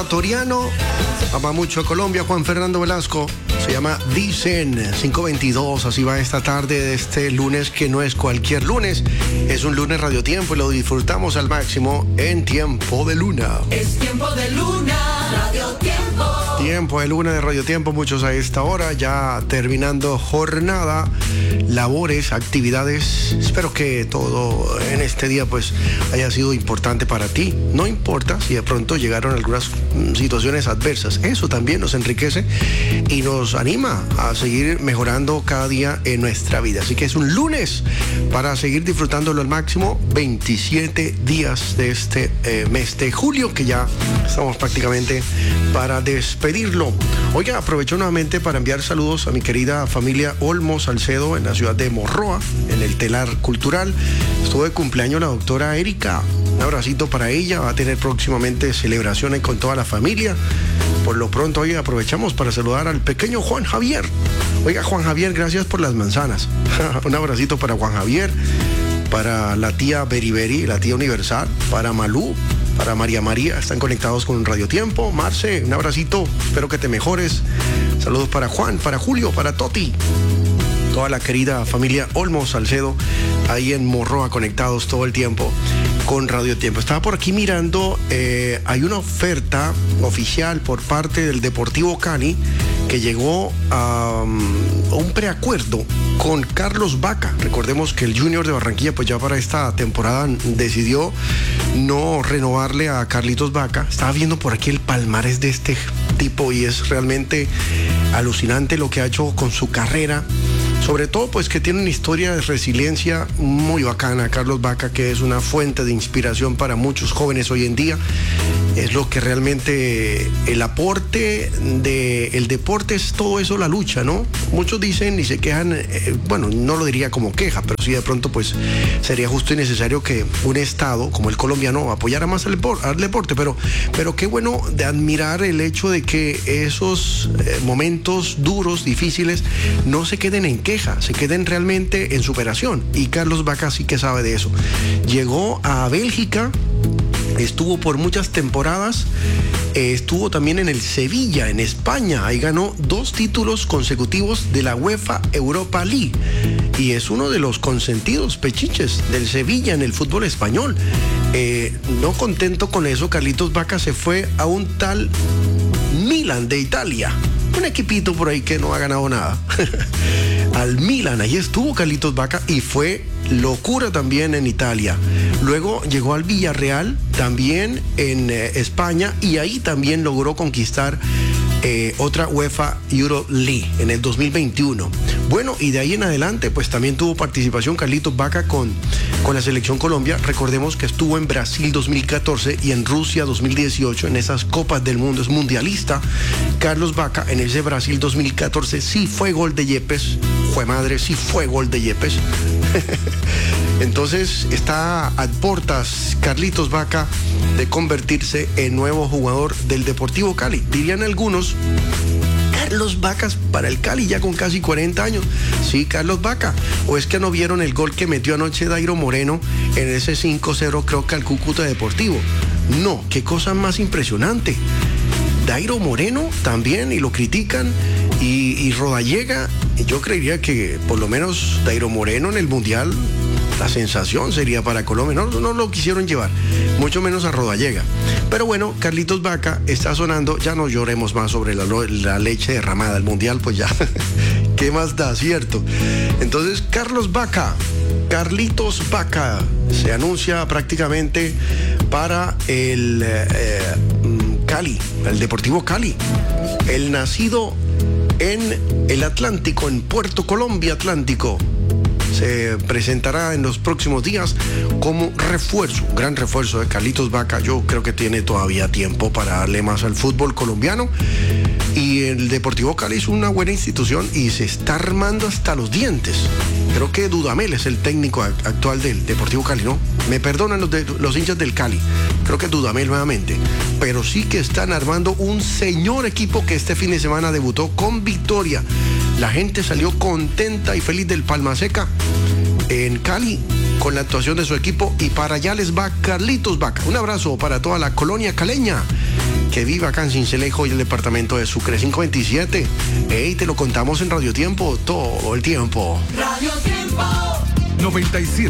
Toriano, ama mucho a Colombia, Juan Fernando Velasco, se llama Dicen, 5:22, así va esta tarde de este lunes que no es cualquier lunes, es un lunes Radio Tiempo y lo disfrutamos al máximo en Tiempo de Luna. Es Tiempo de Luna, Radio Tiempo. Tiempo de Luna de Radio Tiempo, muchos a esta hora, ya terminando jornada, labores, actividades. Espero que todo en este día pues haya sido importante para ti. No importa si de pronto llegaron algunas situaciones adversas, eso también nos enriquece y nos anima a seguir mejorando cada día en nuestra vida. Así que es un lunes para seguir disfrutándolo al máximo, 27 días de este mes de julio, que ya estamos prácticamente para despedirlo. Oiga, aprovecho nuevamente para enviar saludos a mi querida familia Olmo Salcedo en la ciudad de Morroa, en el Telar Cultural. Estuvo de cumpleaños la doctora Erika. Un abracito para ella, va a tener próximamente celebraciones con toda la familia. Por lo pronto hoy aprovechamos para saludar al pequeño Juan Javier. Oiga, Juan Javier, gracias por las manzanas. Un abracito para Juan Javier, para la tía Beriberi, la tía Universal, para Malú, para María María, están conectados con Radio Tiempo. Marce, un abracito, espero que te mejores. Saludos para Juan, para Julio, para Toti. Toda la querida familia Olmo Salcedo, ahí en Morroa, conectados todo el tiempo con Radio Tiempo. Estaba por aquí mirando, hay una oferta oficial por parte del Deportivo Cali que llegó a un preacuerdo con Carlos Vaca. Recordemos que el Junior de Barranquilla pues ya para esta temporada decidió no renovarle a Carlitos Vaca. Estaba viendo por aquí el palmarés de este tipo y es realmente alucinante lo que ha hecho con su carrera. Sobre todo pues que tiene una historia de resiliencia muy bacana. Carlos Vaca, que es una fuente de inspiración para muchos jóvenes hoy en día. Es lo que realmente el aporte del deporte es todo eso, la lucha, ¿no? Muchos dicen y se quejan, bueno, no lo diría como queja, pero sí de pronto pues sería justo y necesario que un estado como el colombiano apoyara más al deporte, pero qué bueno de admirar el hecho de que esos momentos duros, difíciles, no se queden en queja, se queden realmente en superación. Y Carlos Vaca sí que sabe de eso. Llegó a Bélgica, estuvo por muchas temporadas, estuvo también en el Sevilla, en España. Ahí ganó 2 títulos consecutivos de la UEFA Europa League. Y es uno de los consentidos pechiches del Sevilla en el fútbol español. No contento con eso, Carlitos Vaca se fue a un tal Milan de Italia. Un equipito por ahí que no ha ganado nada. Al Milan, ahí estuvo Carlitos Vaca y fue locura también en Italia. Luego llegó al Villarreal, también en España, y ahí también logró conquistar otra UEFA Euro League en el 2021. Bueno, y de ahí en adelante pues también tuvo participación Carlitos Vaca con la selección Colombia. Recordemos que estuvo en Brasil 2014 y en Rusia 2018 en esas Copas del Mundo, es mundialista. Carlos Vaca en ese Brasil 2014 sí fue gol de Yepes, jue madre, sí fue gol de Yepes. Entonces está a portas Carlitos Vaca de convertirse en nuevo jugador del Deportivo Cali. Dirían algunos, Carlos Vaca para el Cali ya con casi 40 años. Sí, Carlos Vaca. ¿O es que no vieron el gol que metió anoche Dairo Moreno en ese 5-0 creo que al Cúcuta Deportivo? No, qué cosa más impresionante. Dairo Moreno también, y lo critican, y Rodallega, yo creería que por lo menos Dairo Moreno en el Mundial, la sensación sería para Colombia. No lo quisieron llevar, mucho menos a Rodallega. Pero bueno, Carlitos Vaca está sonando, ya no lloremos más sobre la leche derramada. El Mundial pues ya, ¿qué más da, cierto? Entonces, Carlitos Vaca se anuncia prácticamente para el Cali, el Deportivo Cali. El nacido en el Atlántico, en Puerto Colombia Atlántico, se presentará en los próximos días como refuerzo, un gran refuerzo de Carlitos Vaca. Yo creo que tiene todavía tiempo para darle más al fútbol colombiano. Y el Deportivo Cali es una buena institución y se está armando hasta los dientes. Creo que Dudamel es el técnico actual del Deportivo Cali, ¿no? Me perdonan los hinchas del Cali. Creo que Dudamel nuevamente. Pero sí que están armando un señor equipo que este fin de semana debutó con victoria. La gente salió contenta y feliz del Palma Seca en Cali con la actuación de su equipo, y para allá les va Carlitos Vaca. Un abrazo para toda la colonia caleña que vive acá en Sincelejo y el departamento de Sucre. 527. Ey, te lo contamos en Radio Tiempo todo el tiempo. Radio Tiempo. 97.